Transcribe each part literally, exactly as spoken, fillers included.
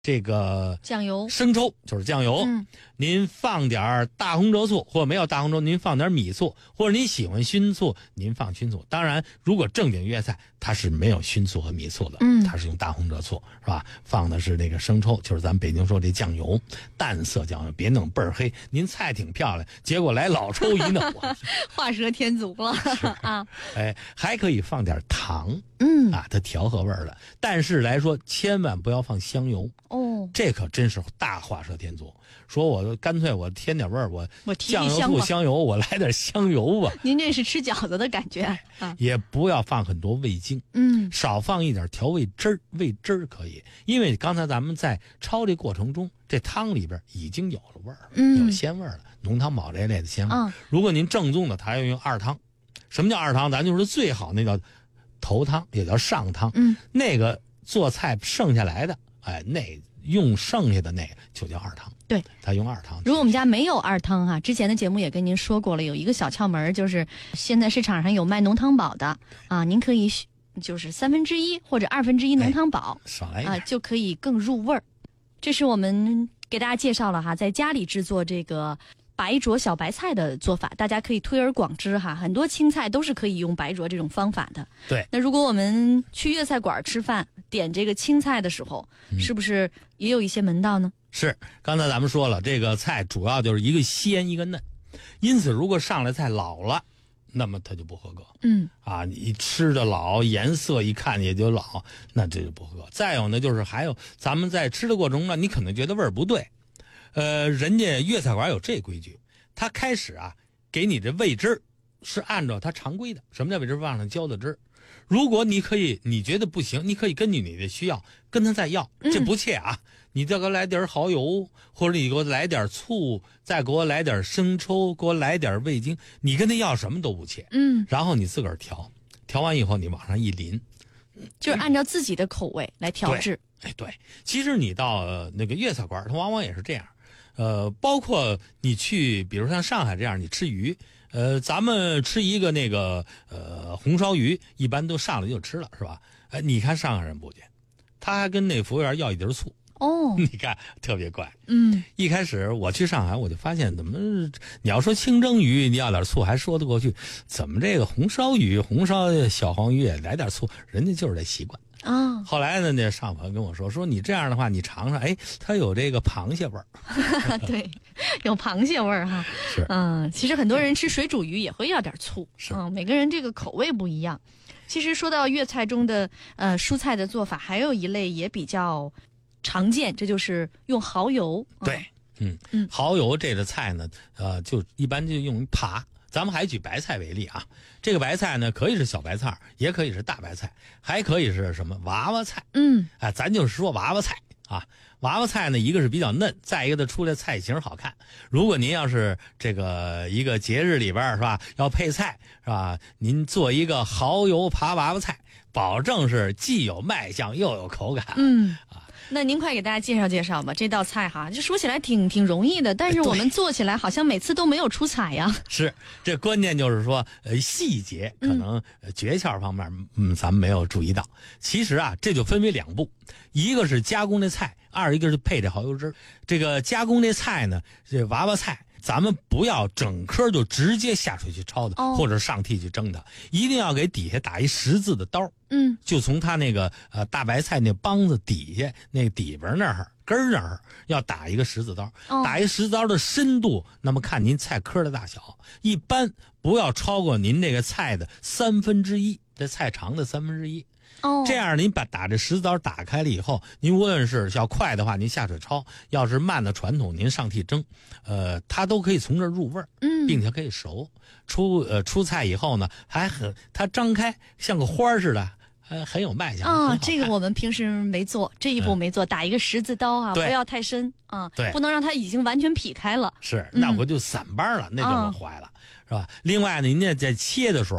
这个酱油、 生抽就是酱油， 嗯， 您放点大红浙醋，或者没有大红浙，您放点米醋，或者您喜欢熏醋，您放熏醋。当然，如果正经粤菜，它是没有熏醋和米醋的， 嗯， 它是用大红浙醋，是吧？放的是那个生抽，就是咱们北京说这酱油，淡色酱油，别弄倍儿黑。您菜挺漂亮，结果来老抽一弄， 画蛇添足了啊！ 哎，还可以放点糖， 嗯啊，它调和味儿的。但是来说，千万不要放香油。 哦， 这可真是大画蛇添足。说我干脆我添点味儿，我我提酱油香吧醋香油，我来点香油吧。 您这是吃饺子的感觉啊？ 也不要放很多味精， 嗯， 少放一点调味汁儿，味汁儿可以。因为刚才咱们在焯这过程中，这汤里边已经有了味儿了， 嗯有鲜味儿了，浓汤宝这类的鲜味儿。 啊如果您正宗的，它要用二汤。什么叫二汤？咱就说最好那叫头汤，也叫上汤。 嗯， 那个做菜剩下来的，哎，那用剩下的那个就叫二汤。 对， 他用二汤。 如果我们家没有二汤哈、啊，之前的节目也跟您说过了，有一个小窍门，就是现在市场上有卖浓汤宝的啊，您可以就是三分之一或者二分之一浓汤宝， 哎、少来一点、 啊，就可以更入味儿。这是我们给大家介绍了哈，在家里制作这个白灼小白菜的做法，大家可以推而广之哈，很多青菜都是可以用白灼这种方法的。 对， 那如果我们去粤菜馆吃饭，点这个青菜的时候， 嗯、 是不是也有一些门道呢？ 是，刚才咱们说了，这个菜主要就是一个鲜一个嫩，因此如果上来菜老了，那么它就不合格。 嗯， 啊，你吃的老，颜色一看也就老，那这就不合格。再有呢，就是还有咱们在吃的过程中呢，你可能觉得味儿不对。呃，人家粤菜馆有这规矩，他开始啊给你这味汁儿是按照他常规的。什么叫味汁？往上浇的汁儿。如果你可以，你觉得不行，你可以根据你的需要跟他再要，这不切啊。嗯、你再给我来点蚝油，或者你给我来点醋，再给我来点生抽，给我来点味精，你跟他要什么都不切。 嗯， 然后你自个儿调，调完以后你往上一淋， 就是按照自己的口味来调制。 哎，对，其实你到、呃、那个粤菜馆，它往往也是这样。呃，包括你去，比如像上海这样，你吃鱼，呃，咱们吃一个那个呃红烧鱼，一般都上来就吃了，是吧？哎，你看上海人不去，他还跟那服务员要一碟醋。 哦， 你看特别怪。 嗯， 一开始我去上海，我就发现怎么你要说清蒸鱼，你要点醋还说得过去，怎么这个红烧鱼、红烧小黄鱼来点醋，人家就是这习惯。 啊、哦， 后来呢，那上朋友跟我说，说你这样的话，你尝尝，哎，它有这个螃蟹味儿。 对，有螃蟹味儿哈。 是， 嗯，其实很多人吃水煮鱼也会要点醋， 是， 嗯，每个人这个口味不一样。其实说到粤菜中的呃蔬菜的做法，还有一类也比较常见，这就是用蚝油。 对，嗯嗯， 蚝油这个菜呢，呃，就一般就用扒。咱们还举白菜为例啊，这个白菜呢，可以是小白菜，也可以是大白菜，还可以是什么娃娃菜。 嗯， 哎，咱就是说娃娃菜啊。娃娃菜呢，一个是比较嫩，再一个它出来菜型好看。如果您要是这个一个节日里边是吧，要配菜是吧，您做一个蚝油扒娃娃菜，保证是既有卖相又有口感。 嗯啊。那您快给大家介绍介绍吧，这道菜哈，就说起来挺挺容易的，但是我们做起来好像每次都没有出彩呀。 是，这关键就是说，呃，细节可能、呃、诀窍方面，嗯，咱们没有注意到。其实啊，这就分为两步，一个是加工这菜，二一个是配这蚝油汁。这个加工这菜呢，这娃娃菜。咱们不要整颗就直接下水去焯的， 哦、 或者上屉去蒸的，一定要给底下打一十字的刀。 嗯， 就从它那个呃大白菜那帮子底下那底边那儿根儿那儿要打一个十字刀， 哦、 打一十字刀的深度，那么看您菜颗的大小，一般不要超过您这个菜的三分之一，这菜长的三分之一。 哦， 这样您把打这十字刀打开了以后，您无论是要快的话，您下水焯；要是慢的传统，您上屉蒸，呃，它都可以从这儿入味儿， 嗯， 并且可以熟。出呃出菜以后呢，还很它张开像个花似的。呃，很有卖相啊、哦！这个我们平时没做，这一步没做，嗯、打一个十字刀啊，不要太深啊， 对， 不能让它已经完全劈开了。 是，那我就散瓣了，嗯、那就坏了，嗯、是吧？另外呢，您在切的时候，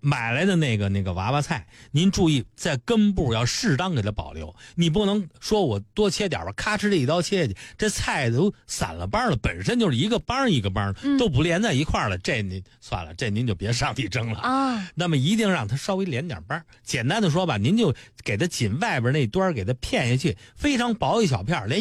买来的那个那个娃娃菜，您注意在根部要适当给它保留，你不能说我多切点吧，咔哧这一刀切下去，这菜都散了帮了，本身就是一个帮一个帮， 嗯、 都不连在一块了，这您算了，这您就别上去蒸了啊。 那么一定让它稍微连点帮。简单的说吧，您就给它紧外边那端给它片下去，非常薄一小片，连